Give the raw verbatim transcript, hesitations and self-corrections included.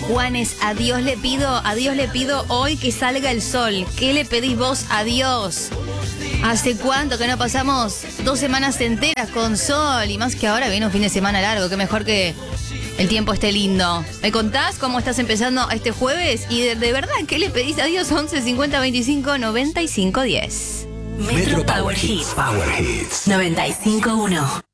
Juanes, a Dios le pido, a Dios le pido hoy que salga el sol. ¿Qué le pedís vos a Dios? ¿Hace cuánto que no pasamos dos semanas enteras con sol? Y más que ahora viene un fin de semana largo, que mejor que el tiempo esté lindo. ¿Me contás cómo estás empezando este jueves? Y de, de verdad, ¿qué le pedís a Dios? once cincuenta veinticinco noventa y cinco diez. Metro Power Hits. Power Hits. noventa y cinco uno.